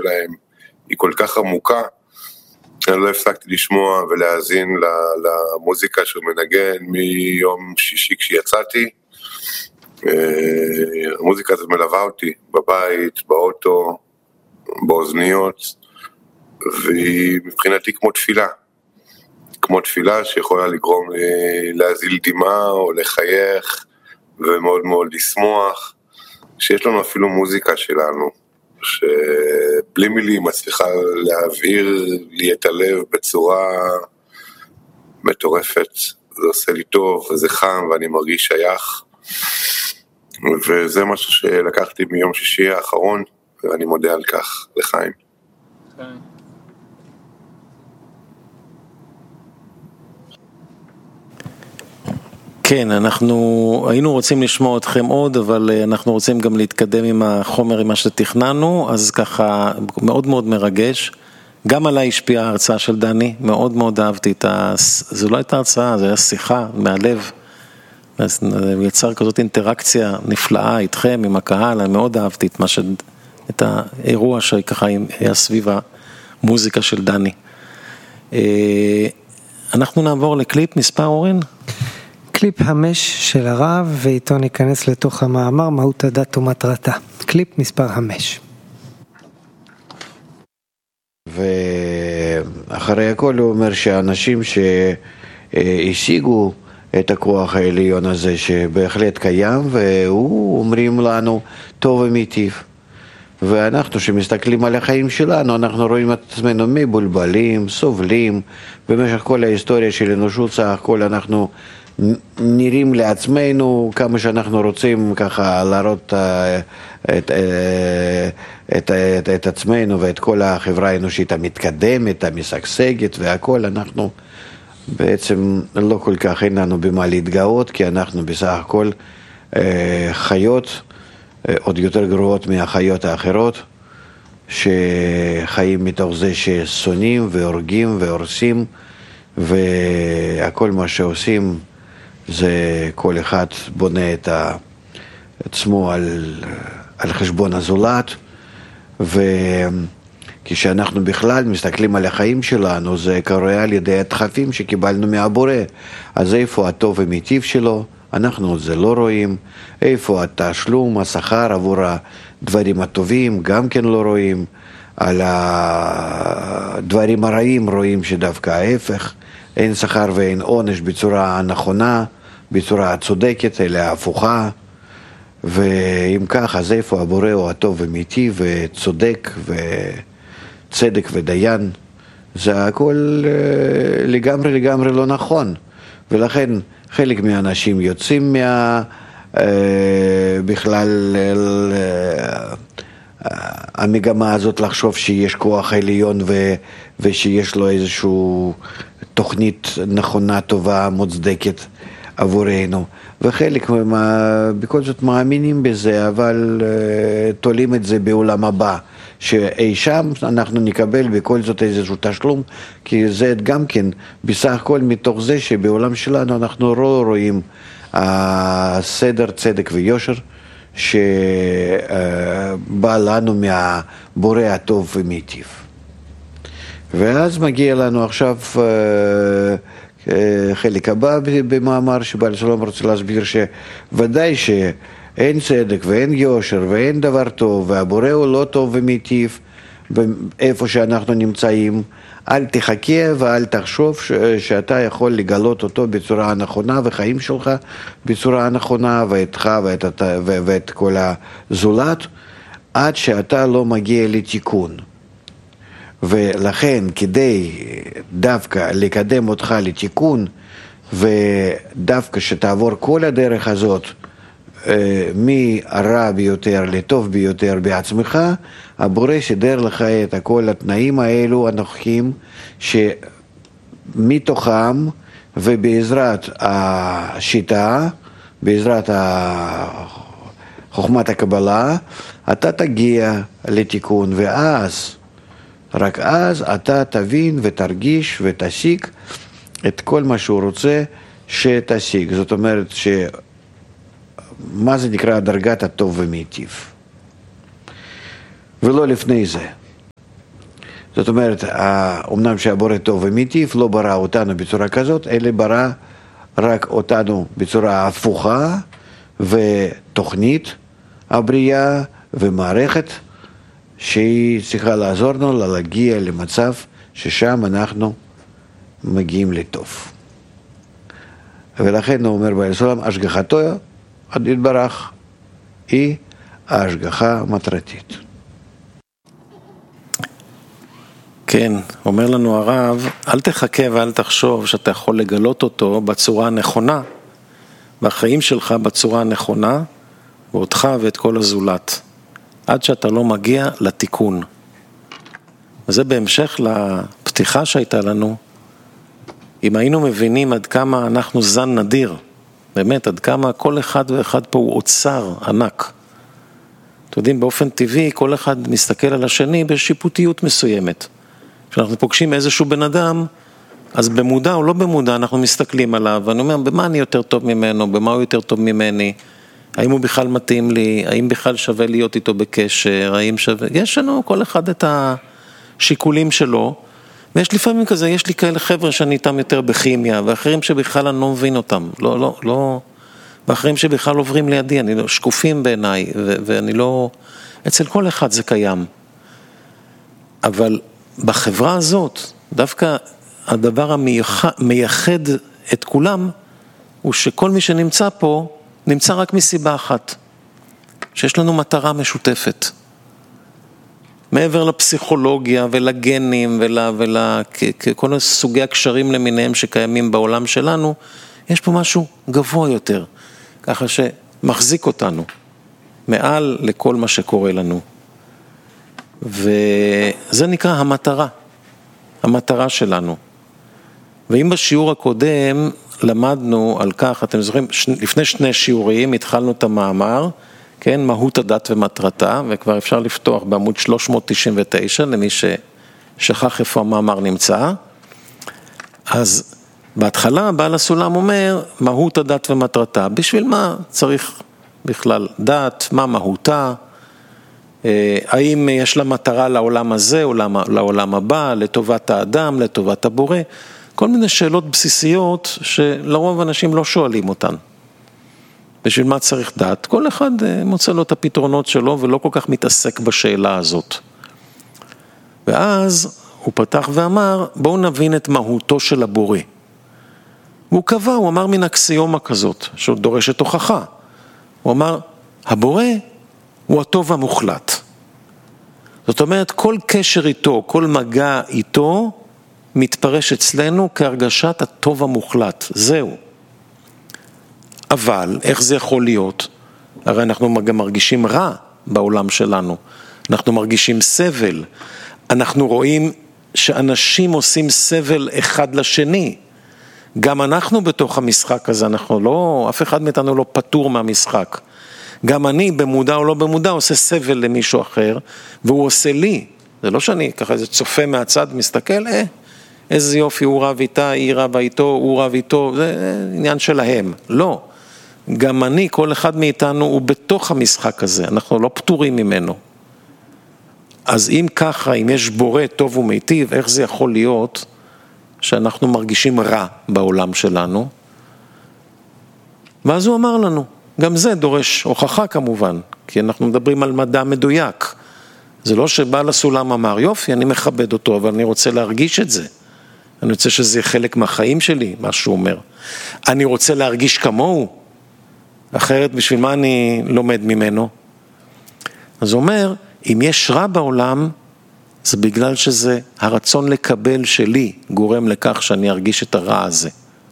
שלהם היא כל כך עמוקה, אני לא הפסקתי לשמוע ולהאזין למוזיקה שהוא מנגן מיום שישי כשיצאתי. המוזיקה הזאת מלווה אותי בבית, באוטו, באוזניות, והיא מבחינתי כמו תפילה שיכולה לגרום להזיל דמעה או לחייך ומאוד מאוד לשמוח, שיש לנו אפילו מוזיקה שלנו שבלי מילים מצליחה להבהיר לי את הלב בצורה מטורפת. זה עושה לי טוב וזה חם ואני מרגיש שייך, וזה משהו שלקחתי מיום שישי האחרון ואני מודה על כך לחיים. כן, אנחנו היינו רוצים לשמוע אתכם עוד, אבל אנחנו רוצים גם להתקדם עם החומר, עם מה שתכננו, אז ככה מאוד מאוד מרגש. גם עליי השפיעה ההרצאה של דני, מאוד מאוד אהבתי את זו לא הייתה הרצאה, זו הייתה שיחה מהלב, אז יצר כזאת אינטראקציה נפלאה איתכם, עם הקהל, אני מאוד אהבתי את האירוע שככה היה סביב המוזיקה של דני. אנחנו נעבור לקליפ מספר אורן? קליפ 5 של הרב, ואיתו ניכנס לתוך המאמר מהות הדת ומטרתה. קליפ מספר 5. ואחרי הכל הוא אומר שהאנשים שהשיגו את הכוח העליון הזה שבהחלט קיים, והוא אומרים לנו טוב ומיטיב. ואנחנו שמסתכלים על החיים שלנו, אנחנו רואים את עצמנו מבולבלים, סובלים, במשך כל ההיסטוריה של אנושות, סך הכל אנחנו נראים לעצמנו כמה שאנחנו רוצים ככה להראות את עצמנו ואת כל החברה האנושית המתקדמת, המשגשגת והכל, אנחנו בעצם לא כל כך אין לנו במה להתגאות, כי אנחנו בסך הכל חיות עוד יותר גרועות מהחיות האחרות, שחיים מתוך זה ששונאים והורגים והורסים, והכל מה שעושים זה כל אחד בונה את עצמו על חשבון הזולת, וכשאנחנו בכלל מסתכלים על החיים שלנו זה קורה על ידי הדחפים שקיבלנו מהבורא. אז איפה הטוב ומיטיב שלו? אנחנו זה לא רואים. איפה התשלום, השכר עבור הדברים הטובים? גם כן לא רואים. על הדברים הרעים רואים שדווקא ההפך, אין שכר ואין עונש בצורה נכונה, בצורה הצודקת, אלא הפוכה. ואם כך, אז איפה הבורא הוא הטוב ומיטיב וצודק וצדק ודיין? זה הכל לגמרי לא נכון. ולכן חלק מהאנשים יוצאים בכלל המגמה הזאת לחשוב שיש כוח עליון ושיש לו איזושהי תוכנית נכונה, טובה, מוצדקת עבורנו. וחלק בכל זאת מאמינים בזה, אבל תולים את זה בעולם הבא, שאי שם אנחנו נקבל בכל זאת איזשהו תשלום, כי זה גם כן בסך הכל מתוך זה שבעולם שלנו אנחנו לא רואים סדר, צדק ויושר שבא לנו מהבורא הטוב ומיטיב. ואז מגיע לנו עכשיו חלק הבא במאמר שבעל שלום רוצה להסביר שוודאי שאין צדק ואין יושר ואין דבר טוב והבורא הוא לא טוב ומיטיב איפה שאנחנו נמצאים. אל תחכה ואל תחשוב שאתה יכול לגלות אותו בצורה הנכונה וחיים שלך בצורה הנכונה ואתך ואת כל הזולת עד שאתה לא מגיע לתיקון. ולכן כדי דווקא לקדם אותך לתיקון ודווקא שתעבור כל הדרך הזאת מהרע ביותר לטוב ביותר בעצמך, הבורא שדר לך את כל התנאים האלו הנוכחים שמתוכם ובעזרת השיטה, בעזרת חוכמת הקבלה, אתה תגיע לתיקון, ואז רק אז אתה תבין ותרגיש ותשיג את כל מה שהוא רוצה שתשיג. זאת אומרת מה זה נקרא דרגת הטוב ומיטיב, ולא לפני זה. זאת אומרת, אמנם שהבורא טוב ומיטיב, לא ברא אותנו בצורה כזאת, אלא ברא רק אותנו בצורה הפוכה, ותוכנית הבריאה ומערכת שהיא צריכה לעזור לנו להגיע למצב ששם אנחנו מגיעים לטוב. ולכן הוא אומר בעל סולם, השגחתו יתברך היא ההשגחה המטרתית. כן, אומר לנו הרב, אל תחכה ואל תחשוב שאתה יכול לגלות אותו בצורה הנכונה, בחיים שלך בצורה הנכונה, ואותך ואת כל הזולת, עד שאתה לא מגיע לתיקון. וזה בהמשך לפתיחה שהייתה לנו, אם היינו מבינים עד כמה אנחנו זן נדיר, באמת עד כמה כל אחד ואחד פה הוא אוצר ענק. אתם יודעים, באופן טבעי כל אחד מסתכל על השני בשיפוטיות מסוימת. כשאנחנו פוגשים איזשהו בן אדם, אז במודע או לא במודע אנחנו מסתכלים עליו, ואני אומר, במה אני יותר טוב ממנו, במה הוא יותר טוב ממני, האם הוא בכלל מתאים לי, האם בכלל שווה להיות איתו בקשר, האם שווה, יש לנו כל אחד את השיקולים שלו, ויש לפעמים כזה, יש לי כאלה חבר'ה שאני איתם יותר בכימיה, ואחרים שבכלל אני לא מבין אותם, לא, ואחרים שבכלל עוברים לידי, אני לא, שקופים בעיניי, ואני לא, אצל כל אחד זה קיים. אבל בחברה הזאת, דווקא הדבר המייחד את כולם, הוא שכל מי שנמצא פה, נמצא רק מסיבה אחת, שיש לנו מטרה משותפת. מעבר לפסיכולוגיה ולגנים ולכל סוגי הקשרים למיניהם שקיימים בעולם שלנו, יש פה משהו גבוה יותר, ככה שמחזיק אותנו, מעל לכל מה שקורה לנו. וזה נקרא המטרה שלנו. ואם בשיעור הקודם למדנו על כך, אתם זוכרים, לפני 2 שיעורים התחלנו את המאמר, כן, מהות הדת ומטרתה, וכבר אפשר לפתוח בעמוד 399, למי ששכח איפה המאמר נמצא. אז בהתחלה בעל הסולם אומר, מהות הדת ומטרתה, בשביל מה צריך בכלל דת, מה מהותה, האם יש לה מטרה לעולם הזה או לעולם הבא, לטובת האדם, לטובת הבורא, כל מיני שאלות בסיסיות שלרוב אנשים לא שואלים אותן. בשביל מה צריך דת? כל אחד מוצא לו את הפתרונות שלו ולא כל כך מתעסק בשאלה הזאת. ואז הוא פתח ואמר, בואו נבין את מהותו של הבורא. והוא קבע, הוא אמר מן אקסיומה כזאת, שהוא דורש את הוכחה. הוא אמר, הבורא הוא הטוב המוחלט. זאת אומרת, כל קשר איתו, כל מגע איתו, מתפרש אצלנו כהרגשת הטוב המוחלט. זהו. אבל איך זה יכול להיות? הרי אנחנו גם מרגישים רע בעולם שלנו. אנחנו מרגישים סבל. אנחנו רואים שאנשים עושים סבל אחד לשני. גם אנחנו בתוך המשחק הזה, אנחנו לא, אף אחד מאיתנו לא פטור מהמשחק. גם אני במודע או לא במודע עושה סבל למישהו אחר, והוא עושה לי. זה לא שאני ככה איזה צופה מהצד מסתכל, איזה יופי, הוא רב איתה, היא רבה איתו, הוא רב איתו, זה עניין שלהם. לא. גם אני, כל אחד מאיתנו הוא בתוך המשחק הזה, אנחנו לא פטורים ממנו. אז אם ככה, אם יש בורא טוב ומיטיב, איך זה יכול להיות שאנחנו מרגישים רע בעולם שלנו? ואז הוא אמר לנו, גם זה דורש הוכחה כמובן, כי אנחנו מדברים על מדע מדויק. זה לא שבעל הסולם אמר, יופי, אני מכבד אותו, אבל אני רוצה להרגיש את זה. אני רוצה שזה יהיה חלק מהחיים שלי, מה שהוא אומר. אני רוצה להרגיש כמוהו, אחרת בשביל מה אני לומד ממנו? אז הוא אומר, אם יש רע בעולם, זה בגלל שזה הרצון לקבל שלי, גורם לכך שאני ארגיש את הרע הזה.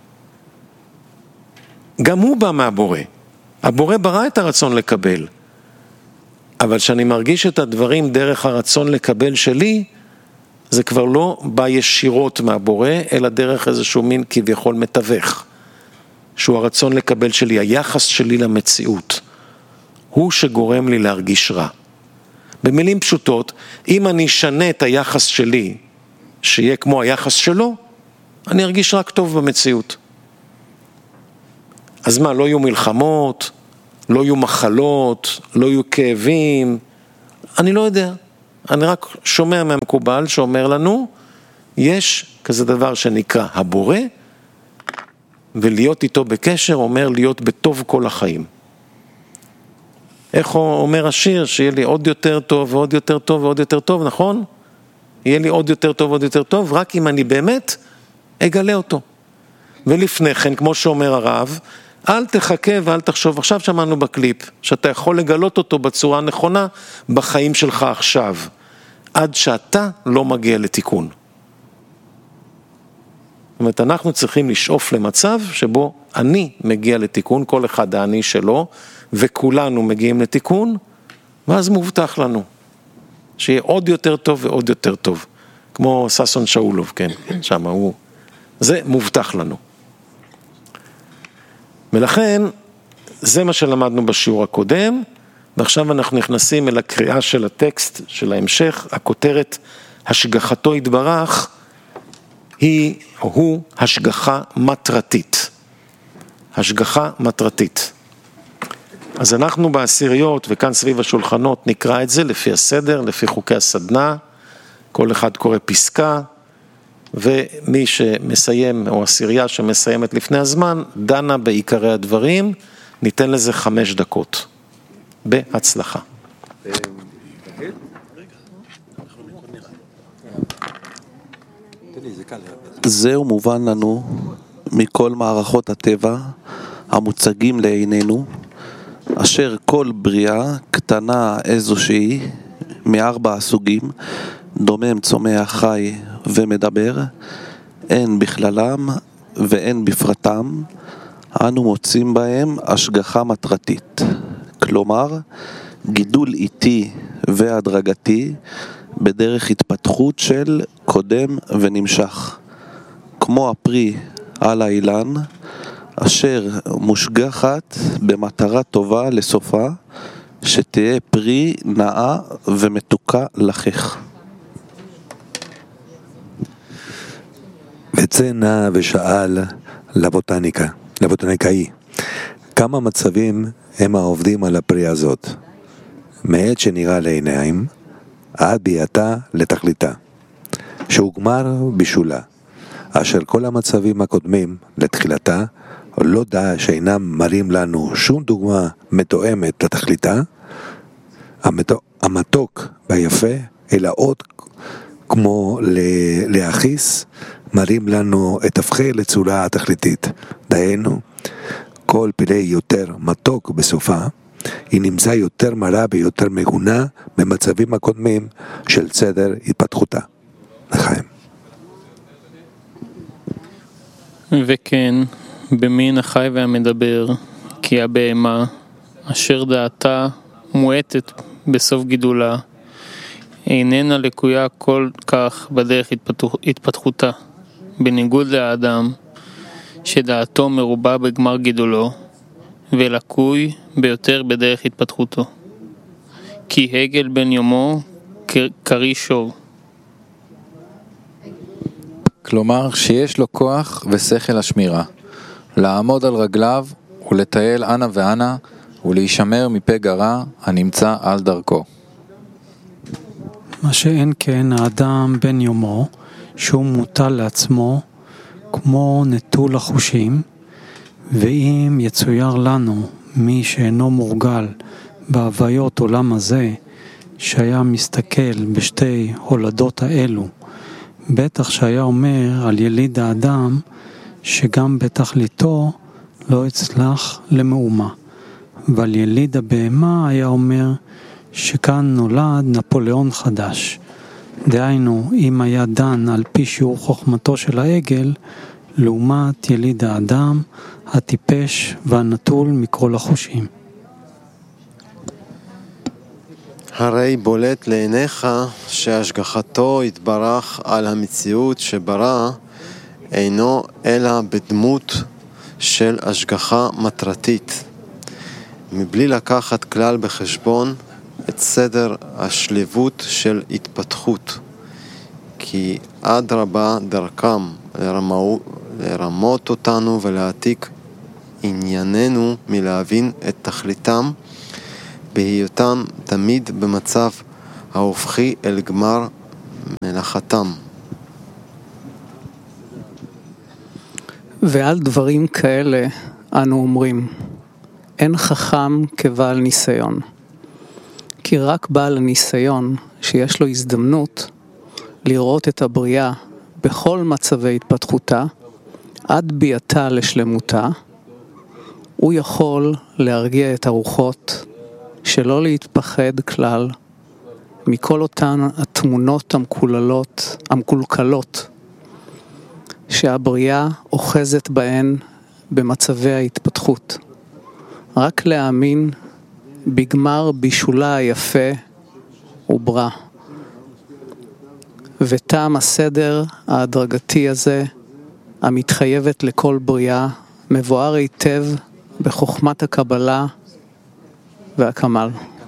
גם הוא בא מהבורא. הבורא ברא את הרצון לקבל. אבל כשאני מרגיש את הדברים דרך הרצון לקבל שלי, זה כבר לא בא ישירות מהבורא, אלא דרך איזשהו מין כביכול מתווך. שהוא הרצון לקבל שלי, היחס שלי למציאות. הוא שגורם לי להרגיש רע. במילים פשוטות, אם אני אשנה את היחס שלי, שיהיה כמו היחס שלו, אני ארגיש רק טוב במציאות. אז מה, לא יהיו מלחמות, לא יהיו מחלות, לא יהיו כאבים, אני לא יודע. אני רק שומע מהמקובל שאומר לנו, יש כזה דבר שנקרא הבורא, ולהיות איתו בקשר אומר להיות בטוב כל החיים. איך אומר השיר? שיהיה לי עוד יותר טוב ועוד יותר טוב ועוד יותר טוב, נכון? יהיה לי עוד יותר טוב ועוד יותר טוב, רק אם אני באמת אגלה אותו. ולפני כן, כמו שאומר הרב, אל תחכה ואל תחשוב, עכשיו שמענו בקליפ, שאתה יכול לגלות אותו בצורה נכונה בחיים שלך עכשיו, עד שאתה לא מגיע לתיקון. זאת אומרת, אנחנו צריכים לשאוף למצב שבו אני מגיע לתיקון, כל אחד האני שלו, וכולנו מגיעים לתיקון, ואז מובטח לנו, שיהיה עוד יותר טוב ועוד יותר טוב, כמו ששון שאולוב, כן, שם הוא, זה מובטח לנו. ולכן, זה מה שלמדנו בשיעור הקודם, ועכשיו אנחנו נכנסים אל הקריאה של הטקסט, של ההמשך, הכותרת, השגחתו יתברך, הוא השגחה מטרתית. השגחה מטרתית. אז אנחנו בעשיריות וכאן סביב השולחנות נקרא את זה לפי הסדר, לפי חוקי הסדנה, כל אחד קורא פסקה, ומי שמסיים, או עשירייה שמסיימת לפני הזמן, דנה בעיקרי הדברים, ניתן לזה 5 דקות. בהצלחה. זהו מובן לנו מכל מערכות הטבע המוצגים לעינינו, אשר כל בריאה קטנה איזושהי מ4 הסוגים, דומם, צומח, חי ומדבר, אין בכללם ואין בפרטם, אנו מוצאים בהם השגחה מטרתית, כלומר גידול איטי והדרגתי בדרך התפתחות של קודם ונמשך, כמו הפרי על האילן, אשר מושגחת במטרה טובה לסופה, שתהיה פרי נאה ומתוקה לכך. וצא נא ושאל לבוטניקאי, כמה מצבים הם העובדים על הפרי הזאת, מעת שנראה לעיניים, עד ביאתה לתכליתה, שהוגמר בשולה, אשר כל המצבים הקודמים לתחילתה, לא דע שאינם מראים לנו שום דוגמה מתואמת לתכליתה, המתוק והיפה, אלא עוד כמו להכיס, מראים לנו את הפכה לצורה התכליתית. דהיינו, כל פרי יותר מתוק בסופה, היא נמצא יותר מרה ויותר מגונה במצבים הקודמים של סדר התפתחותה. לחיים. וכן, במין החי והמדבר, כי הבהמה, אשר דעתה מועטת בסוף גידולה, איננה לקויה כל כך בדרך התפתחותה, בניגוד לאדם, שדעתו מרובה בגמר גידולו, ולקוי ביותר בדרך התפתחותו. כי הגל בן יומו קרי שור. כלומר שיש לו כוח ושכל השמירה, לעמוד על רגליו ולטייל אנה ואנה ולהישמר מפה גרה הנמצא על דרכו. מה שאין כן האדם בן יומו, שהוא מוטל לעצמו כמו נטול החושים, ואם יצויר לנו מי שאינו מורגל בהוויות עולם הזה, שהיה מסתכל בשתי הולדות האלו, בטח שהיה אומר על יליד האדם שגם בתכליתו לא הצלח למאומה, ועל יליד הבהמה היה אומר שכאן נולד נפוליאון חדש. דהיינו, אם היה דן על פי שיעור חוכמתו של העגל, לעומת יליד האדם, הטיפש והנטול מכל החושים. הרי בולט לעיניך שהשגחתו יתברך על המציאות שברא אינו אלא בדמות של השגחה מטרתית, מבלי לקחת כלל בחשבון את סדר השלבות של התפתחות, כי עד רבה דרכם לרמות אותנו ולהעתיק ענייננו מלהבין את תכליתם, בהיותם תמיד במצב ההופכי אל גמר מלאכתם. ועל דברים כאלה אנו אומרים, אין חכם כבעל ניסיון. כי רק בעל הניסיון שיש לו הזדמנות לראות את הבריאה בכל מצבי התפתחותה, עד ביאתה לשלמותה, הוא יכול להרגיע את הרוחות, שלא להתפחד כלל, מכל אותן התמונות המקולקלות, שהבריאה אוחזת בהן במצבי ההתפתחות. רק להאמין בגמר בישולה היפה וברא. וטעם הסדר ההדרגתי הזה, המתחייבת לכל בריאה, מבואר היטב בחוכמת הקבלה והקמל.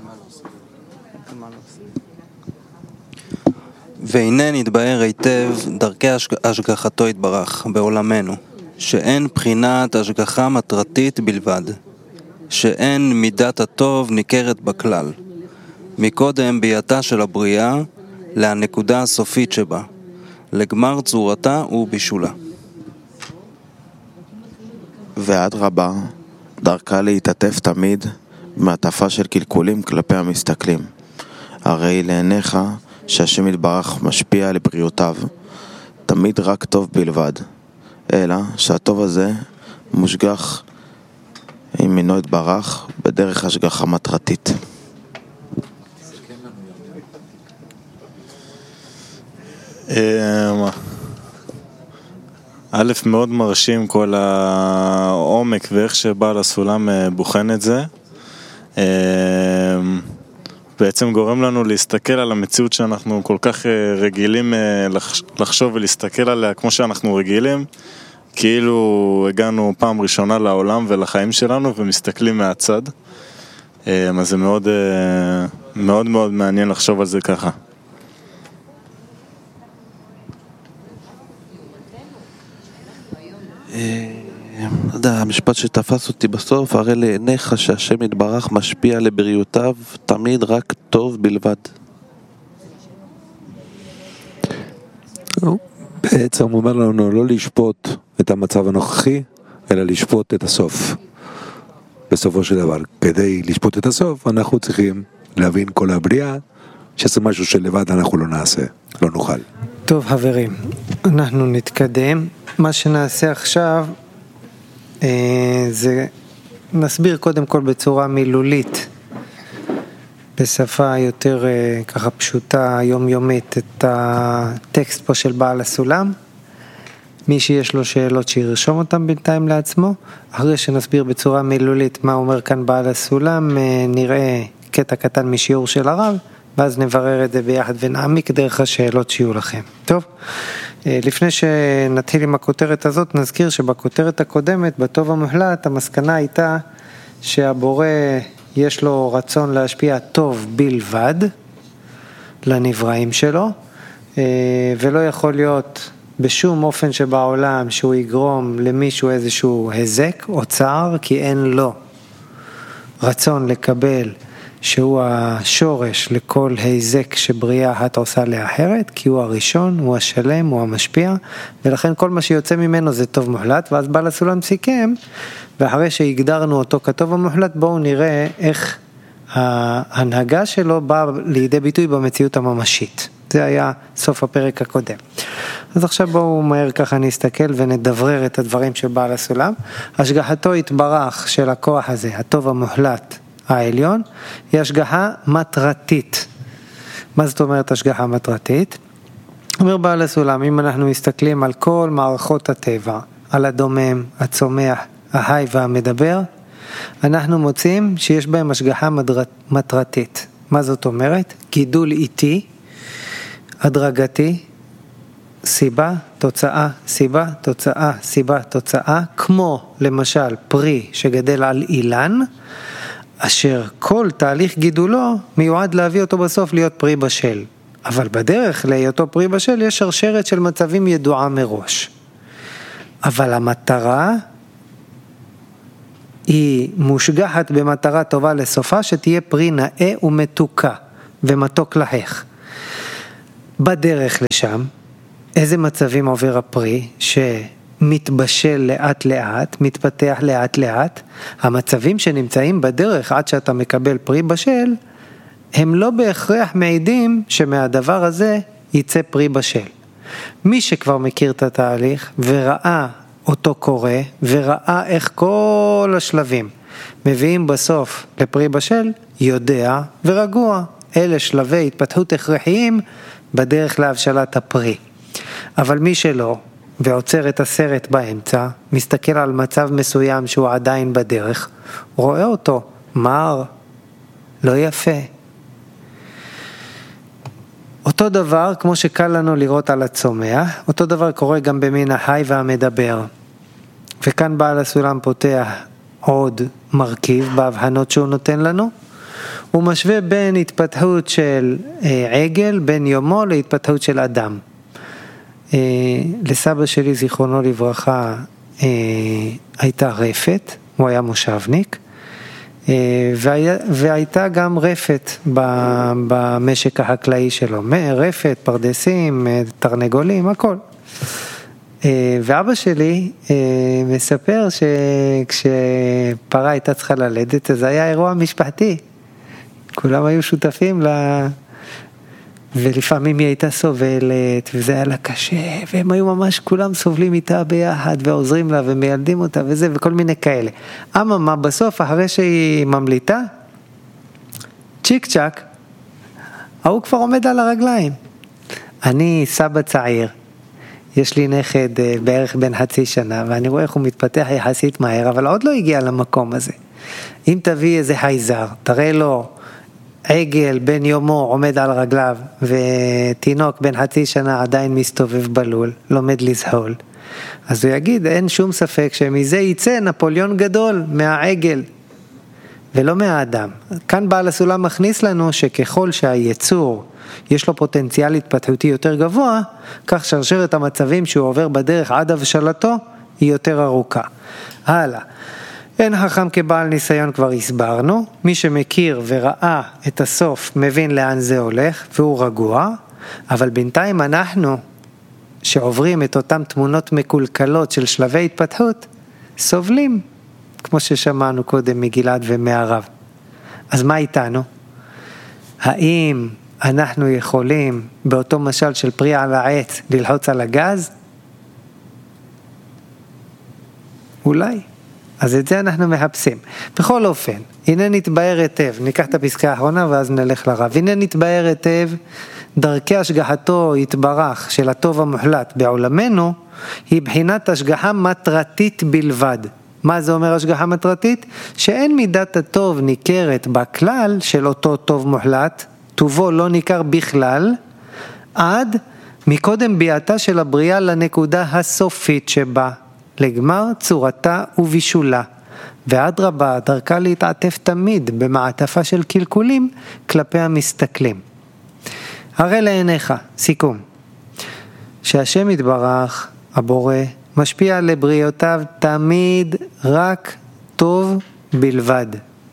והנה נתבהר היטב דרכי השגחתו יתברך בעולמנו, שאין בחינת השגחה מטרתית בלבד, שאין מידת הטוב ניכרת בכלל, מקודם ביאתה של הבריאה לנקודה הסופית שבה, לגמר צורתה ובישולה. ועד רבה, דרכה להתעטף תמיד במעטפה של קלקולים כלפי המסתכלים. הרי לעיניך שהשם יתברך משפיע על בריאותיו, תמיד רק טוב בלבד, אלא שהטוב הזה מושגח עם מינו יתברך בדרך השגחה מטרתית. א', מאוד מרשים כל העומק ואיך שבעל הסולם בוחן את זה. בעצם גורם לנו להסתכל על המציאות שאנחנו כל כך רגילים לחשוב ולהסתכל עליה כמו שאנחנו רגילים, כאילו הגענו פעם ראשונה לעולם ולחיים שלנו ומסתכלים מהצד. אז זה מאוד מאוד מאוד מעניין לחשוב על זה ככה. המשפט שתפס אותי בסוף, הרי לעיניך שהשם יתברך משפיע לבריאותיו תמיד רק טוב בלבד. בעצם הוא אומר לנו לא לשפוט את המצב הנוכחי, אלא לשפוט את הסוף. בסופו של דבר, כדי לשפוט את הסוף, אנחנו צריכים להבין כל הבריאה, שזה משהו שלבד אנחנו לא נעשה, לא נוכל. טוב חברים, אנחנו נתקדם. מה שנעשה עכשיו, זה נסביר קודם כל בצורה מילולית, בשפה יותר ככה פשוטה, יומיומית, את הטקסט פה של בעל הסולם. מי שיש לו שאלות שירשום אותם בינתיים לעצמו. אחרי שנסביר בצורה מילולית מה אומר כאן בעל הסולם, נראה קטע קטן משיעור של הרב, ואז נברר את זה ביחד ונעמיק דרך השאלות שיהיו לכם. טוב, לפני שנתחיל עם הכותרת הזאת, נזכיר שבכותרת הקודמת, בטוב המוחלט, המסקנה הייתה שהבורא יש לו רצון להשפיע טוב בלבד לנבראים שלו, ולא יכול להיות בשום אופן שבעולם שהוא יגרום למישהו איזשהו הזק או צער, כי אין לו רצון לקבל שהוא השורש לכל היזק שבריאה את עושה לאחרת, כי הוא הראשון, הוא השלם, הוא המשפיע, ולכן כל מה שיוצא ממנו זה טוב מוחלט. ואז בעל הסולם סיכם, ואחרי שהגדרנו אותו כטוב המוחלט, בואו נראה איך ההנהגה שלו באה לידי ביטוי במציאות הממשית. זה היה סוף הפרק הקודם. אז עכשיו בואו מהר ככה נסתכל ונדברר את הדברים של בעל הסולם. השגחתו יתברך של הכוח הזה, הטוב המוחלט, העליון, היא השגחה מטרתית. מה זאת אומרת השגחה מטרתית? אומר בעל הסולם, אם אנחנו מסתכלים על כל מערכות הטבע, על הדומם, הצומח, החי והמדבר, אנחנו מוצאים שיש בהם השגחה מטרתית. מה זאת אומרת? גידול איטי, הדרגתי, סיבה, תוצאה, סיבה, תוצאה, סיבה, תוצאה, כמו למשל פרי שגדל על אילן, אשר כל תהליך גידולו מיועד להביא אותו בסוף להיות פרי בשל. אבל בדרך להיותו פרי בשל יש שרשרת של מצבים ידועה מראש. אבל המטרה היא מושגחת במטרה טובה לסופה, שתהיה פרי נאה ומתוקה. ומתוק לחך. בדרך לשם, איזה מצבים עובר הפרי שמתבשל לאט לאט, מתפתח לאט לאט? המצבים שנמצאים בדרך עד שאתה מקבל פרי בשל, הם לא בהכרח מעידים שמהדבר הזה יצא פרי בשל. מי שכבר מכיר את התהליך וראה אותו קורה, וראה איך כל השלבים מביאים בסוף לפרי בשל, יודע ורגוע. אלה שלבי התפתחות הכרחיים בדרך להבשלת הפרי. אבל מי שלא, ועוצר את הסרט באמצע, מסתכל על מצב מסוים שהוא עדיין בדרך, רואה אותו מר, לא יפה. אותו דבר, כמו שקל לנו לראות על הצומח, אותו דבר קורה גם במין החי והמדבר. וכאן בעל הסולם פותח עוד מרכיב בהבחנות שהוא נותן לנו. הוא משווה בין התפתחות של עגל, בין יומו, להתפתחות של אדם. לסבא שלי, זיכרונו לברכה, הייתה רפת, הוא היה מושבניק, והייתה גם רפת במשק החקלאי שלו, רפת, פרדסים, תרנגולים, הכל. ואבא שלי מספר שכשפרה הייתה צריכה ללדת, אז היה אירוע משפחתי. כולם היו שותפים ולפעמים היא הייתה סובלת, וזה היה לה קשה, והם היו ממש כולם סובלים איתה ביחד, ועוזרים לה ומיילדים אותה וזה, וכל מיני כאלה. מה בסוף, אחרי שהיא ממליטה, צ'יק צ'ק, הוא כבר עומד על הרגליים. אני סבא צעיר, יש לי נכד בערך בן חצי שנה, ואני רואה איך הוא מתפתח יחסית מהר, אבל עוד לא הגיע למקום הזה. אם תביא איזה חייזר, תראה לו עגל בן יומו עומד על רגליו, ותינוק בן חצי שנה עדיין מסתובב בלול, לומד לזהול, אז הוא יגיד, אין שום ספק שמזה יצא נפוליון גדול מהעגל, ולא מהאדם. כאן בעל הסולם מכניס לנו שככל שהיצור יש לו פוטנציאל התפתחותי יותר גבוה, כך שרשרת המצבים שהוא עובר בדרך עד הבשלתו היא יותר ארוכה. הלאה. אין חכם כבעל ניסיון, כבר הסברנו. מי שמכיר וראה את הסוף מבין לאן זה הולך והוא רגוע, אבל בינתיים אנחנו שעוברים את אותם תמונות מקולקלות של שלבי התפתחות סובלים, כמו ששמענו קודם מגלעד ומערב. אז מה איתנו? האם אנחנו יכולים באותו משל של פרי על העץ ללחוץ על הגז? אולי. אז את זה אנחנו מחפשים. בכל אופן, הנה נתבהר היטב, ניקח את הפסקה האחרונה ואז נלך לרב. הנה נתבהר היטב, דרכי השגחתו יתברך של הטוב המוחלט בעולמנו, היא בחינת השגחה מטרתית בלבד. מה זה אומר השגחה מטרתית? שאין מידת הטוב ניכרת בכלל של אותו טוב מוחלט, טובו לא ניכר בכלל, עד מקודם ביאתה של הבריאה לנקודה הסופית שבה, לגמר צורתה ובישולה, ועד רבה דרכה להתעטף תמיד במעטפה של קלקולים כלפי המסתכלים. הרי לעיניך, סיכום, שהשם יתברך, הבורא, משפיע לבריאותיו תמיד רק טוב בלבד.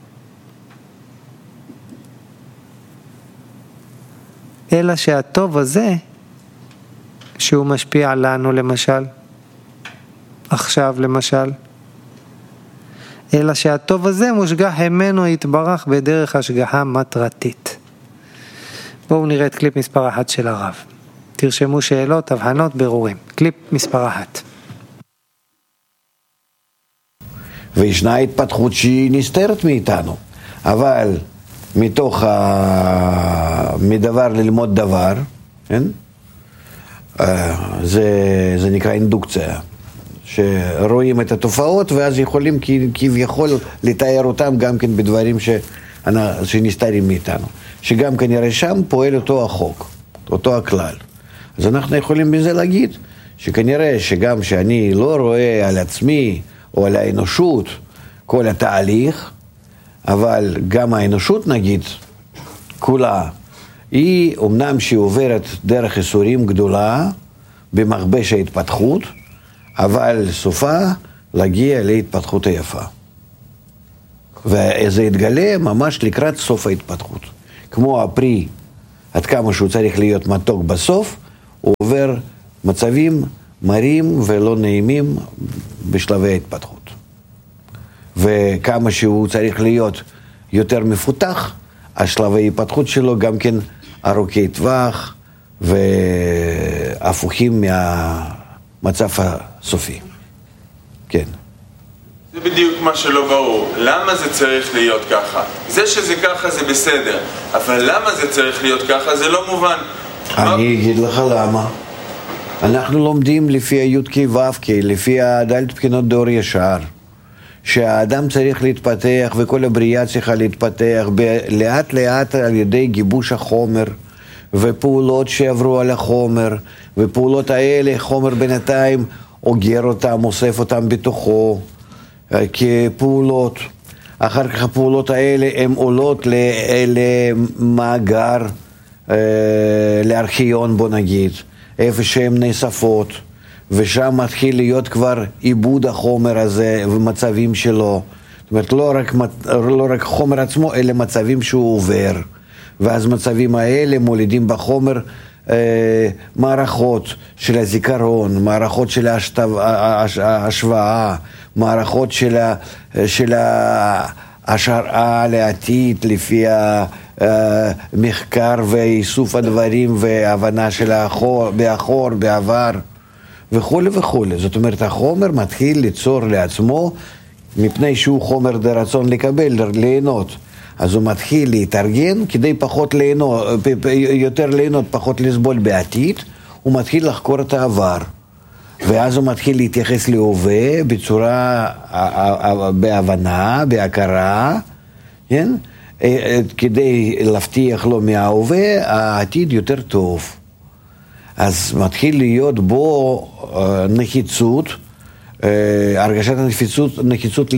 אלא שהטוב הזה, שהוא משפיע לנו למשל, עכשיו למשל, אלא שהטוב הזה מושגח ממנו יתברך בדרך השגחה מטרתית. בואו נראה את קליפ מספר 1 של הרב. תרשמו שאלות, הבחנות, ברורים. קליפ מספר 1. וישנה התפתחות שהיא נסתרת מאיתנו, אבל מתוך מדבר ללמוד דבר, כן? זה נקרא אינדוקציה, שרואים את התופעות ואז יכולים כביכול לתאר אותם גם כן בדברים שנסתרים מאיתנו, שגם כנראה שם פועל אותו החוק, אותו הכלל. אז אנחנו יכולים בזה להגיד שכנראה שגם שאני לא רואה על עצמי או על האנושות כל התהליך, אבל גם האנושות נגיד כולה, היא אמנם שהיא עוברת דרך איסורים גדולה במכבש ההתפתחות, אבל סופה להגיע להתפתחות היפה. וזה יתגלה ממש לקראת סוף ההתפתחות. כמו הפרי עד כמה שהוא צריך להיות מתוק בסוף, הוא עובר מצבים מרים ולא נעימים בשלבי ההתפתחות. וכמה שהוא צריך להיות יותר מפותח, השלבי ההתפתחות שלו גם כן ארוכי טווח והפוכים מהמצב הסופי. כן. זה בדיוק מה שלא ברור. למה זה צריך להיות ככה? זה שזה ככה זה בסדר, אבל למה זה צריך להיות ככה זה לא מובן. אני אגיד לך למה. אנחנו לומדים לפי הי"ק ו"ק, לפי הדלת בחינות דור ישר, שהאדם צריך להתפתח וכל הבריאה צריכה להתפתח לאט לאט על ידי גיבוש החומר ופעולות שעברו על החומר, ופעולות האלה חומר בינתיים אוגר אותם, אוסף אותם בתוכו כפעולות. אחר כך הפעולות האלה הן עולות למאגר, לארכיון בוא נגיד, איפה שהן נאספות, ושם מתחיל להיות כבר עיבוד החומר הזה ומצבים שלו. זאת אומרת, לא רק חומר עצמו, אלא מצבים שהוא עובר. ואז מצבים האלה מולידים בחומר מערכות של הזיכרון, מערכות של ההשוואה, מערכות של ההשערה לעתיד לפי המחקר ואיסוף הדברים והבנה של באחור, בעבר וכו' וכו'. זאת אומרת, החומר מתחיל ליצור לעצמו, מפני שהוא חומר דרצון לקבל, ליהנות. אז הוא מתחיל להתארגן כדי פחות ליהנות, יותר ליהנות, פחות לסבול בעתיד, הוא מתחיל לחקור את העבר. ואז הוא מתחיל להתייחס להווה בצורה, בהבנה, בהכרה, כן? כדי להבטיח לו מההווה העתיד יותר טוב. אז מתחיל להיות בו נחיצות, הרגשת נחיצות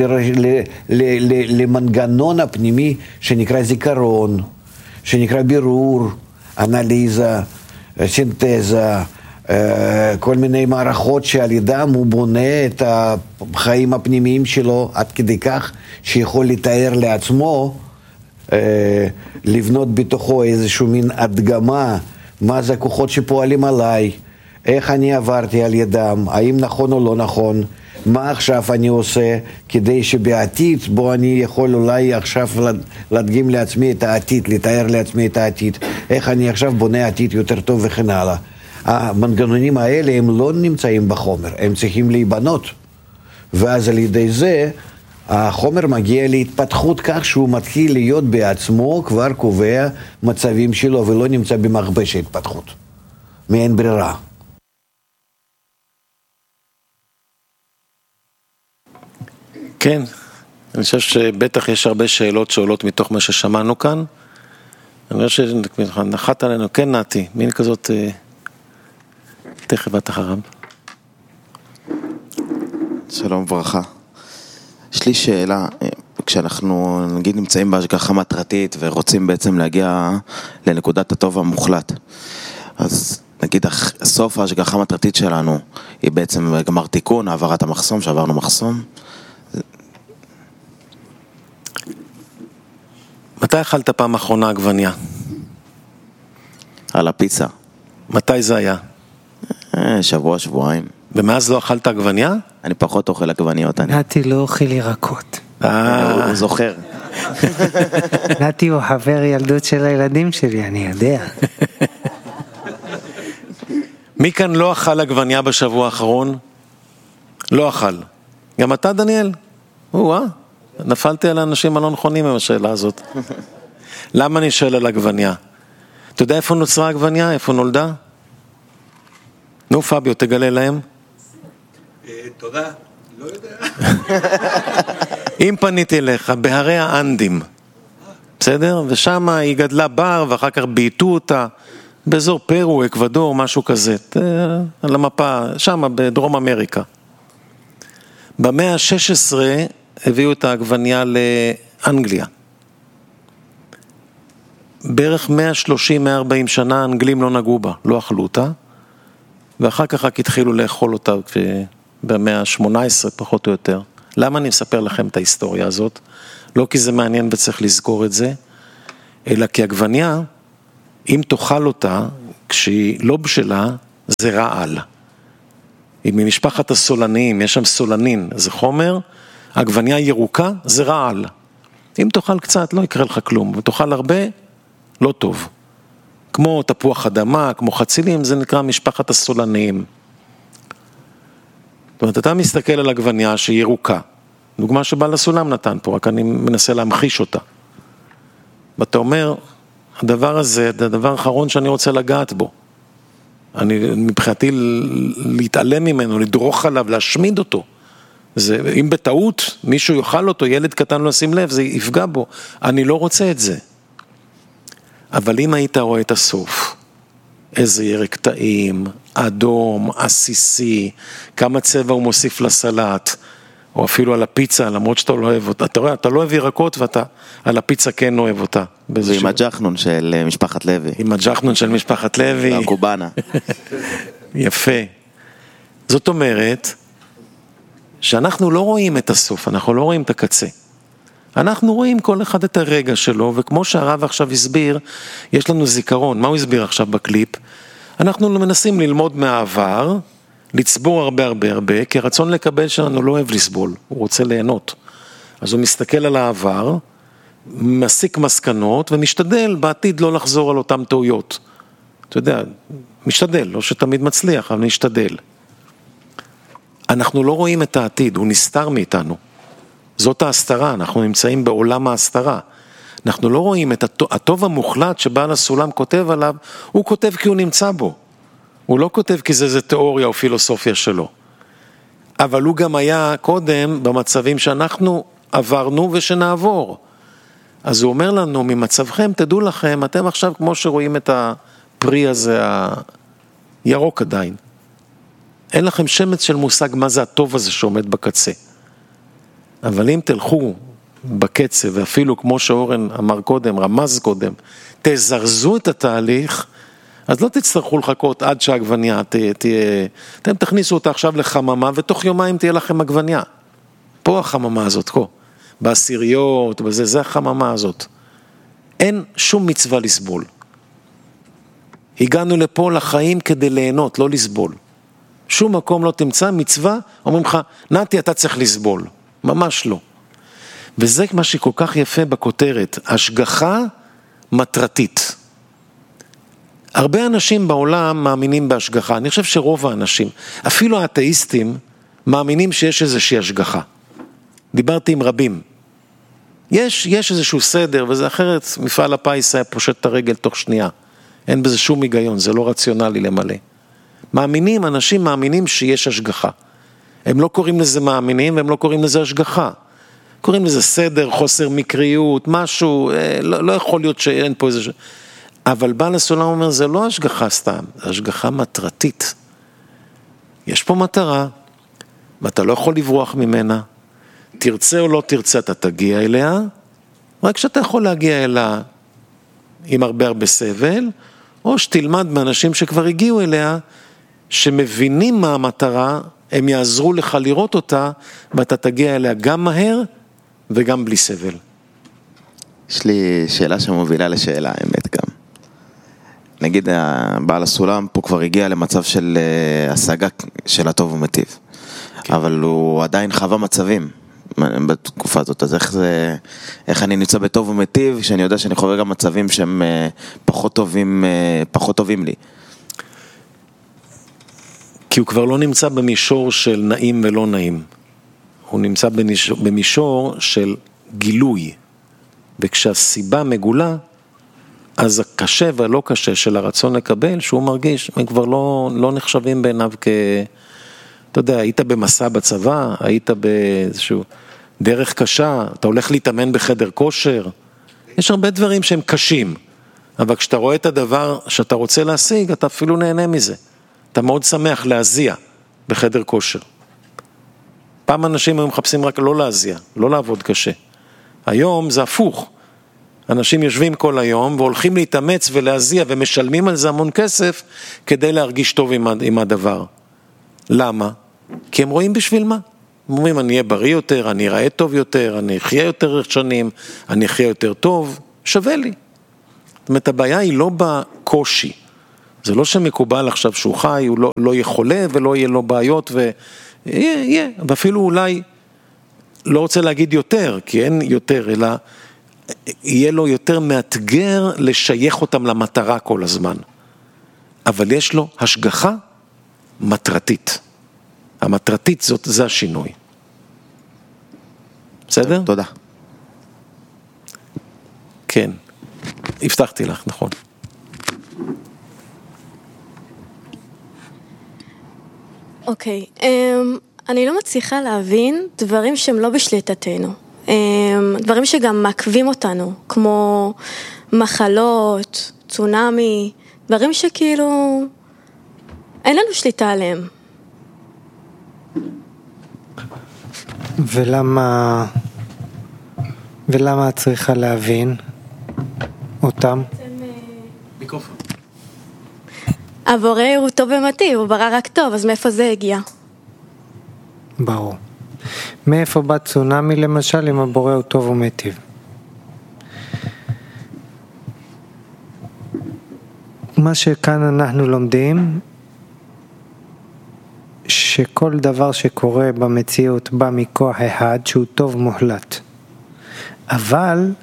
למנגנון הפנימי שנקרא זיכרון, שנקרא בירור, אנליזה, סינתזה, כל מיני מערכות שעל ידם הוא בונה את החיים הפנימיים שלו עד כדי כך שיכול לתאר לעצמו, לבנות בתוכו איזשהו מין הדגמה, מה זה הכוחות שפועלים עליי, איך אני עברתי על ידם, האם נכון או לא נכון, מה עכשיו אני עושה כדי שבעתיד בו אני יכול אולי עכשיו להדגים לעצמי את העתיד, לתאר לעצמי את העתיד, איך אני עכשיו בונה עתיד יותר טוב וכן הלאה. המנגנונים האלה הם לא נמצאים בחומר, הם צריכים להיבנות, ואז על ידי זה החומר מגיע להתפתחות כך שהוא מתחיל להיות בעצמו כבר קובע מצבים שלו ולא נמצא במכבש ההתפתחות, מאין ברירה. כן, אני חושב שבטח יש הרבה שאלות שעולות מתוך מה ששמענו כאן. אני חושב שנחת עלינו, כן נתי, מין כזאת, תכף את אחריו. שלום וברכה. יש לי שאלה, כשאנחנו נגיד נמצאים בהשגחה מטרתית ורוצים בעצם להגיע לנקודת הטוב המוחלט, אז נגיד סוף ההשגחה מטרתית שלנו היא בעצם גמר תיקון, העברת המחסום, שעברנו מחסום. מתי אכלת פעם אחרונה עגבניה? על הפיצה. מתי זה היה? שבוע, שבועיים. ומאז לא אכלת עגבניה? אני פחות אוכל עגבניות. נתי לא אוכל ירקות. הוא זוכר. נתי הוא חבר ילדות של הילדים שלי, אני יודע. מי כאן לא אכל עגבניה בשבוע האחרון? לא אכל. גם אתה, דניאל? נפלתי על האנשים הלא נכונים עם השאלה הזאת. למה אני שואל על עגבניה? אתה יודע איפה נוצרה עגבניה? איפה נולדה? נו, פביו, תגלה להם. תודה, לא יודע. אם פניתי אליך, בהרי האנדים, בסדר? ושם היא גדלה בר, ואחר כך בעיטו אותה, באזור פרו, אקוודור, משהו כזה, על המפה, שם בדרום אמריקה. במאה ה-16 הביאו את העגבניה לאנגליה. בערך 130-140 שנה האנגלים לא נגעו בה, לא אכלו אותה, ואחר כך רק התחילו לאכול אותה במאה ה-18 פחות או יותר. למה אני מספר לכם את ההיסטוריה הזאת? לא כי זה מעניין וצריך לזכור את זה, אלא כי עגבניה אם תאכל אותה, כשהיא לא בשלה, זה רעל. אם ממשפחת הסולניים, יש שם סולנין, זה חומר, העגבניה ירוקה, זה רעל. אם תאכל קצת, לא יקרה לך כלום, ותאכל הרבה, לא טוב. כמו תפוח אדמה, כמו חצילים, זה נקרא משפחת הסולניים. זאת אומרת, אתה מסתכל על עגבניה שהיא ירוקה, דוגמה שבעל הסולם נתן פה, רק אני מנסה להמחיש אותה. ואתה אומר, הדבר הזה, זה הדבר האחרון שאני רוצה לגעת בו. מבחינתי להתעלם ממנו, לדרוך עליו, להשמיד אותו. אם בטעות מישהו יאכל אותו, ילד קטן לא ישים לב, זה יפגע בו. אני לא רוצה את זה. אבל אם היית רואה את הסוף, איזה ירק טעים, אדום, עסיסי, כמה צבע הוא מוסיף לסלט, או אפילו על הפיצה, למרות שאתה לא אוהב אותה. אתה רואה, אתה לא אוהב ירקות ואתה על הפיצה כן אוהב אותה. ועם הג'חנון של משפחת לוי. עם הג'חנון של משפחת לוי. והקובנה. יפה. זאת אומרת, שאנחנו לא רואים את הסוף, אנחנו לא רואים את הקצה. אנחנו רואים כל אחד את הרגע שלו, וכמו שהרב עכשיו הסביר, יש לנו זיכרון. מה הוא הסביר עכשיו בקליפ? אנחנו מנסים ללמוד מהעבר, לצבור הרבה, כי הרצון לקבל שלנו לא אוהב לסבול, הוא רוצה ליהנות. אז הוא מסתכל על העבר, מסיק מסקנות, ומשתדל בעתיד לא לחזור על אותם טעויות. אתה יודע, משתדל, לא שתמיד מצליח, אבל נשתדל. אנחנו לא רואים את העתיד, הוא נסתר מאיתנו. זאת ההסתרה, אנחנו נמצאים בעולם ההסתרה. אנחנו לא רואים את הטוב המוחלט שבעל הסולם כותב עליו, הוא כותב כי הוא נמצא בו. הוא לא כותב כי זה תיאוריה או פילוסופיה שלו. אבל הוא גם היה קודם במצבים שאנחנו עברנו ושנעבור. אז הוא אומר לנו, ממצבכם תדעו לכם, אתם עכשיו כמו שרואים את הפרי הזה הירוק עדיין. אין לכם שמץ של מושג מה זה הטוב הזה שעומד בקצה. אבל אם תלכו בקצב, ואפילו כמו שאורן אמר קודם, רמז קודם, תזרזו את התהליך, אז לא תצטרכו לחכות עד שהעגבניה תהיה, אתם תכניסו אותה עכשיו לחממה, ותוך יומיים תהיה לכם עגבניה. פה החממה הזאת, פה. בעשיריות, זה החממה הזאת. אין שום מצווה לסבול. הגענו לפה לחיים כדי ליהנות, לא לסבול. שום מקום לא תמצא מצווה, אומרים לך, נתי אתה צריך לסבול. ממש לא. וזה מה שכל כך יפה בכותרת, השגחה מטרתית. הרבה אנשים בעולם מאמינים בהשגחה, אני חושב שרוב האנשים, אפילו האתאיסטים, מאמינים שיש איזושהי השגחה. דיברתי עם רבים. יש איזשהו סדר, וזה אחרת, מפעל הפיס היה פושט את הרגל תוך שנייה. אין בזה שום היגיון, זה לא רציונלי למלא. אנשים מאמינים שיש השגחה. הם לא קוראים לזה מאמינים, והם לא קוראים לזה השגחה. קוראים לזה סדר, חוסר מקריות, משהו, לא יכול להיות שאין פה איזה... אבל בעל הסולם אומר, זה לא השגחה סתם, זה השגחה מטרתית. יש פה מטרה, ואתה לא יכול לברוח ממנה. תרצה או לא תרצה, אתה תגיע אליה, רק שאתה יכול להגיע אליה עם הרבה סבל, או שתלמד מאנשים שכבר הגיעו אליה, שמבינים מה המטרה, הם יעזרו לך לראות אותה, ואתה תגיע אליה גם מהר וגם בלי סבל. יש לי שאלה שמובילה לשאלה, האמת גם. נגיד, בעל הסולם פה כבר הגיע למצב של השגה של הטוב ומטיב, אבל הוא עדיין חווה מצבים בתקופה הזאת, אז איך אני נמצא בטוב ומטיב, שאני יודע שאני חווה גם מצבים שהם פחות טובים לי. כי הוא כבר לא נמצא במישור של נעים ולא נעים. הוא נמצא במישור של גילוי. וכשהסיבה מגולה, אז הקשה והלא קשה של הרצון לקבל, שהוא מרגיש, הם כבר לא נחשבים בעיניו אתה יודע, היית במסע בצבא, היית באיזשהו דרך קשה, אתה הולך להתאמן בחדר כושר. יש הרבה דברים שהם קשים, אבל כשאתה רואה את הדבר שאתה רוצה להשיג, אתה אפילו נהנה מזה. אתה מאוד שמח להזיע בחדר כושר. פעם אנשים היו מחפשים רק לא להזיע, לא לעבוד קשה. היום זה הפוך. אנשים יושבים כל היום והולכים להתאמץ ולהזיע ומשלמים על זה המון כסף כדי להרגיש טוב עם הדבר. למה? כי הם רואים בשביל מה. הם אומרים, אני אהיה בריא יותר, אני אראה טוב יותר, אני אחיה יותר שנים, אני אחיה יותר טוב, שווה לי. זאת אומרת, הבעיה היא לא בקושי. זה לא שמקובל עכשיו שהוא חי, הוא לא יהיה חולה ולא יהיה לו בעיות, ויהיה, ואפילו אולי, לא רוצה להגיד יותר, כי אין יותר, אלא יהיה לו יותר מאתגר לשייך אותם למטרה כל הזמן. אבל יש לו השגחה מטרתית. המטרתית זה השינוי. בסדר? תודה. כן, הבטחתי לך, נכון. אוקיי, אני לא מצליחה להבין דברים שהם לא בשליטתנו. דברים שגם מעכבים אותנו, כמו מחלות, צונאמי, דברים שכאילו אין לנו שליטה עליהם. ולמה את צריכה להבין אותם? מיקרופון. הבורא הוא טוב ומטיב, הוא ברא רק טוב, אז מאיפה זה הגיע? ברור. מאיפה בא צונאמי למשל אם הבורא הוא טוב ומטיב? מה שכאן אנחנו לומדים, שכל דבר שקורה במציאות בא מכוח אחד שהוא טוב מוחלט. אבל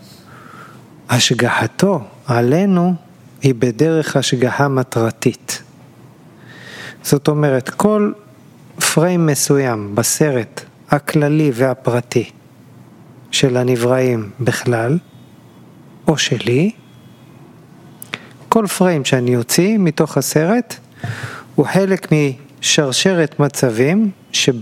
השגחתו עלינו היא בדרך השגחה מטרתית. זאת אומרת, כל פריים מסוים בסרט הכללי והפרטי של הנבראים בכלל, או שלי, כל פריים שאני יוציא מתוך הסרט, הוא חלק משרשרת מצבים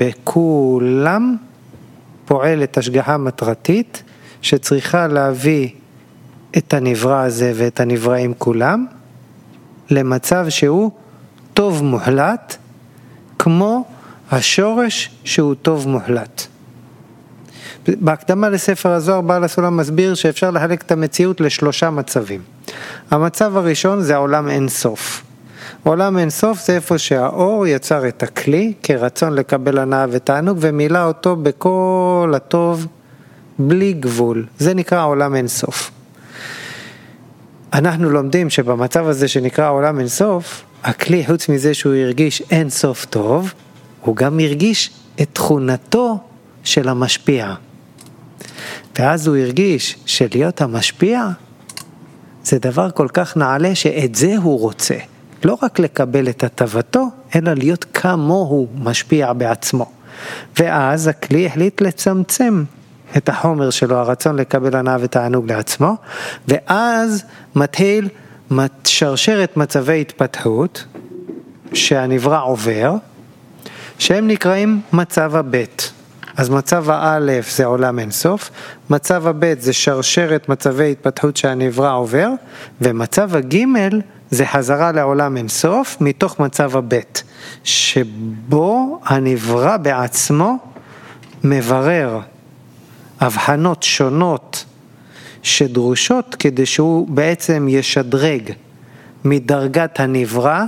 שבכולם פועלת השגחה מטרתית, שצריכה להביא את הנברא הזה ואת הנבראים כולם, למצב שהוא טוב מוחלט, כמו השורש שהוא טוב מוחלט. בהקדמה לספר הזוהר, בעל הסולם מסביר שאפשר לחלק את המציאות לשלושה מצבים. המצב הראשון זה העולם אין סוף. עולם אין סוף זה איפה שהאור יצר את הכלי, כרצון לקבל הנאה ותענוג, ומילא אותו בכל הטוב, בלי גבול. זה נקרא העולם אין סוף. אנחנו לומדים שבמצב הזה שנקרא העולם אין סוף, הכלי חוץ מזה שהוא הרגיש אין סוף טוב, הוא גם הרגיש את תכונתו של המשפיע. ואז הוא הרגיש שלהיות המשפיע זה דבר כל כך נעלה שאת זה הוא רוצה. לא רק לקבל את הטבתו, אלא להיות כמוהו משפיע בעצמו. ואז הכלי החליט לצמצם את החומר שלו, הרצון לקבל הנאה ותענוג לעצמו, ואז מתחיל שרשרת מצבי התפתחות שהנברא עובר, שהם נקראים מצב הבית. אז מצב האלף זה עולם אינסוף, מצב הבית זה שרשרת מצבי התפתחות שהנברא עובר, ומצב הגימל זה חזרה לעולם אינסוף מתוך מצב הבית, שבו הנברא בעצמו מברר הבחנות שונות שדרושות כדי שהוא בעצם ישדרג מדרגת הנברא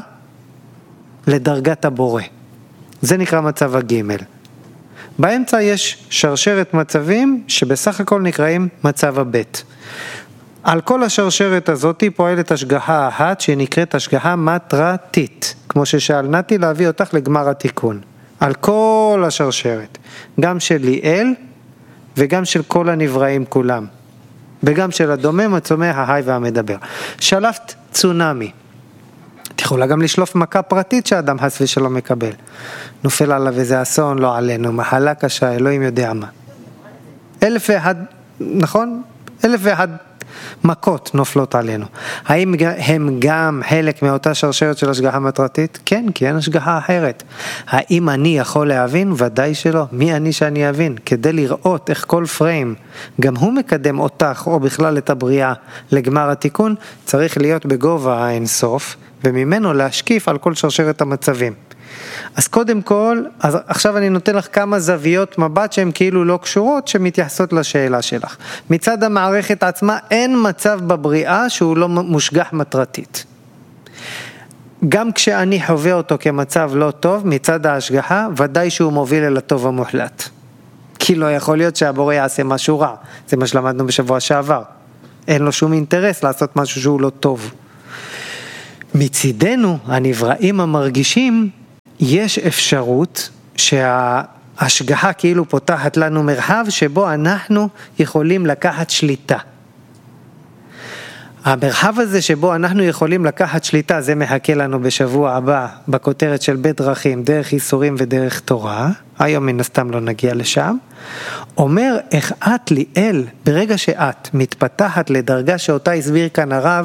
לדרגת הבורא. זה נקרא מצב הגימל. באמצע יש שרשרת מצבים שבסך הכל נקראים מצב הבית. על כל השרשרת הזאת פועלת השגחה אחת שנקראת השגחה מטרתית, כמו ששאלנתי להביא אותך לגמר התיקון. על כל השרשרת, גם של ליאל וגם של כל הנבראים כולם, וגם של הדומם, הצומח, החי והמדבר. שלפת צונאמי, את יכולה גם לשלוף מכה פרטית שאדם חס ושלום מקבל. נופל עליו איזה אסון, לא עלינו, מחלה קשה, אלוהים יודע מה. 1001, נכון? 1001 מכות נופלות עלינו. האם הם גם חלק מאותה שרשרת של השגחה מטרתית? כן, כי אין השגחה אחרת. האם אני יכול להבין? ודאי שלא. מי אני שאני אבין? כדי לראות איך כל פריים, גם הוא מקדם אותך או בכלל את הבריאה לגמר התיקון, צריך להיות בגובה האינסוף, וממנו להשקיף על כל שרשרת המצבים. אז קודם כל, אז עכשיו אני נותן לך כמה זוויות מבט שהן כאילו לא קשורות, שמתייחסות לשאלה שלך. מצד המערכת עצמה אין מצב בבריאה שהוא לא מושגח מטרתית. גם כשאני חווה אותו כמצב לא טוב, מצד ההשגחה, ודאי שהוא מוביל אל הטוב המוחלט. כי לא יכול להיות שהבורא יעשה משהו רע. זה מה שלמדנו בשבוע שעבר. אין לו שום אינטרס לעשות משהו שהוא לא טוב. מצידנו, הנבראים המרגישים, יש אפשרות שההשגחה כאילו פותחת לנו מרחב שבו אנחנו יכולים לקחת שליטה. המרחב הזה שבו אנחנו יכולים לקחת שליטה, זה מחכה לנו בשבוע הבא בכותרת של בית דרכים, דרך איסורים ודרך תורה, היום מן הסתם לא נגיע לשם, אומר איך את ליאל, ברגע שאת מתפתחת לדרגה שאותה הסביר כאן הרב,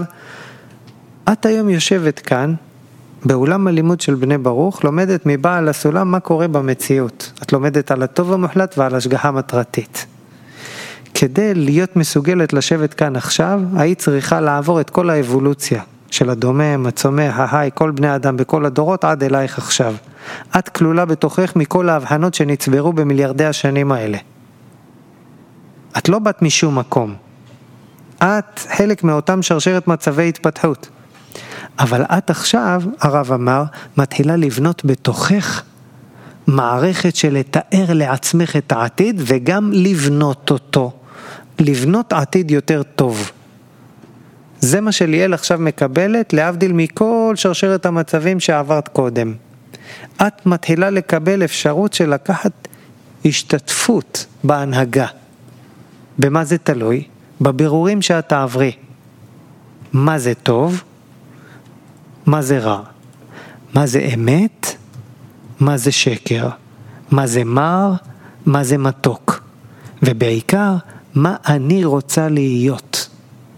את היום יושבת כאן, באולם הלימוד של בני ברוך, לומדת מבעל הסולם מה קורה במציאות. את לומדת על הטוב המוחלט ועל השגחה מטרתית. כדי להיות מסוגלת לשבת כאן עכשיו, היית צריכה לעבור את כל האבולוציה של הדומם, הצומח, ההי, כל בני אדם בכל הדורות עד אלייך עכשיו. את כלולה בתוכך מכל ההבחנות שנצברו במיליארדי השנים האלה. את לא באת משום מקום. את חלק מאותם שרשרת מצבי התפתחות. אבל את עכשיו, הרב אמר, מתחילה לבנות בתוכך מערכת של לתאר לעצמך את העתיד וגם לבנות אותו. לבנות עתיד יותר טוב. זה מה שליאל עכשיו מקבלת, להבדיל מכל שרשרת המצבים שעברת קודם. את מתחילה לקבל אפשרות של לקחת השתתפות בהנהגה. במה זה תלוי? בבירורים שאת תעברי. מה זה טוב? מה זה רע? מה זה אמת? מה זה שקר? מה זה מר? מה זה מתוק? ובעיקר, מה אני רוצה להיות?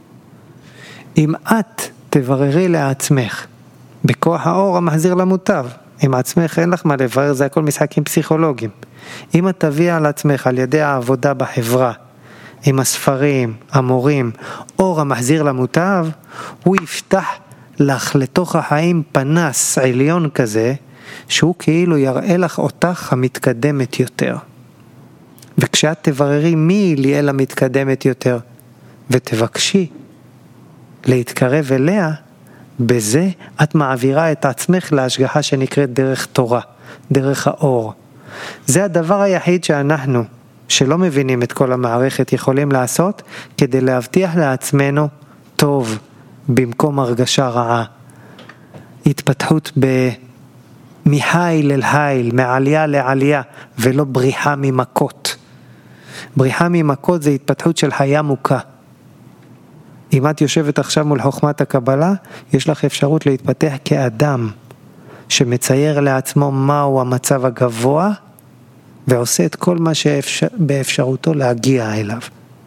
אם את תבררי לעצמך, בכוח האור המחזיר למוטב, עם עצמך אין לך מה לברר, זה הכל משחקים פסיכולוגיים. אם את תביא על עצמך על ידי העבודה בחברה, עם הספרים, המורים, אור המחזיר למוטב, הוא יפתח לך לתוך החיים פנס עליון כזה, שהוא כאילו יראה לך אותך המתקדמת יותר. וכשאת תבררי מי ליאל המתקדמת יותר, ותבקשי להתקרב אליה, בזה את מעבירה את עצמך להשגחה שנקראת דרך תורה, דרך האור. זה הדבר היחיד שאנחנו, שלא מבינים את כל המערכת, יכולים לעשות, כדי להבטיח לעצמנו טוב, במקום הרגשה רעה. התפתחות מחיל אל חיל, מעלייה לעלייה, ולא בריחה ממכות. בריחה ממכות זה התפתחות של חיה מוכה. אם את יושבת עכשיו מול חוכמת הקבלה, יש לך אפשרות להתפתח כאדם, שמצייר לעצמו מהו המצב הגבוה, ועושה את כל מה שבאפשרותו להגיע אליו.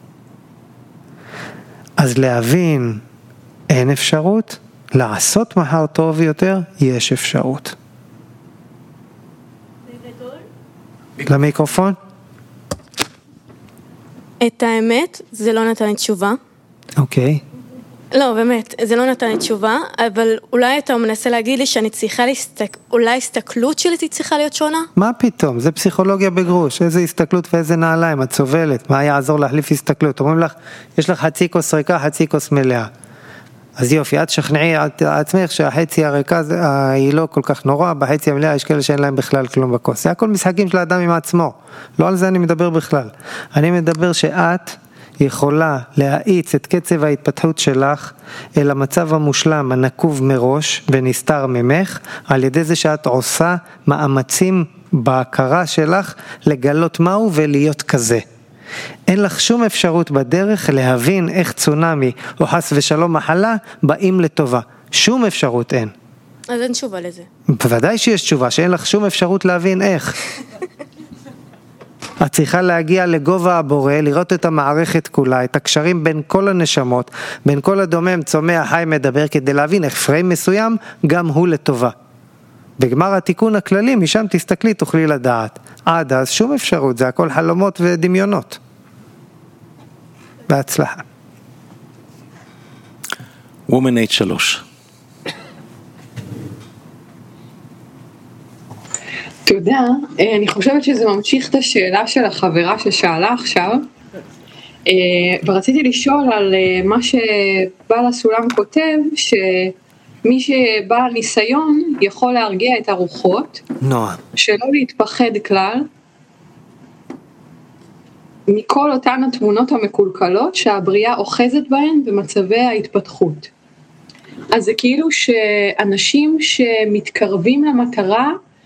אז להבין אין אפשרות, לעשות מחר טוב יותר, יש אפשרות. למיקרופון? את האמת, זה לא נתן לי תשובה. אוקיי. לא, באמת, זה לא נתן לי תשובה, אבל אולי אתה מנסה להגיד לי שאני צריכה אולי הסתכלות שלי צריכה להיות שונה? מה פתאום? זה פסיכולוגיה בגרוש. איזה הסתכלות ואיזה נעליים, את סובלת. מה יעזור להחליף הסתכלות? אומרים לך, יש לך חצי כוס ריקה, חצי כוס מלאה. אז יופי, את שכנעי עצמך שהחצי הריקה היא לא כל כך נורא, בחצי המלאה יש כאלה שאין להם בכלל כלום בכוס. זה הכל משחקים של האדם עם עצמו. לא על זה אני מדבר בכלל. אני מדבר שאת יכולה להאיץ את קצב ההתפתחות שלך אל המצב המושלם, הנקוב מראש ונסתר ממך, על ידי זה שאת עושה מאמצים בהכרה שלך לגלות מהו ולהיות כזה. אין לך שום אפשרות בדרך להבין איך צונמי או חס ושלום מחלה באים לטובה. שום אפשרות אין. אז אין תשובה לזה. בוודאי שיש תשובה, שאין לך שום אפשרות להבין איך. את צריכה להגיע לגובה הבורא, לראות את המערכת כולה, את הקשרים בין כל הנשמות, בין כל הדומם, צומח, חי, מדבר, כדי להבין איך פריים מסוים, גם הוא לטובה. בגמר התיקון הכללי, משם תסתכלי, תוכלי לדעת. עד אז שום אפשרות, זה הכל חלומות ודמיונות. בהצלחה. Woman Age 3. תודה. אני חושבת שזה ממשיך את השאלה של החברה ששאלה עכשיו, ורציתי לשאול על מה שבעל הסולם כותב, שמי שבעל ניסיון יכול להרגיע את הרוחות, נועה. שלא להתפחד כלל, מכל אותן התמונות המקולקלות שהבריאה אוחזת בהן במצבי ההתפתחות. אז זה כאילו שאנשים שמתקרבים למטרה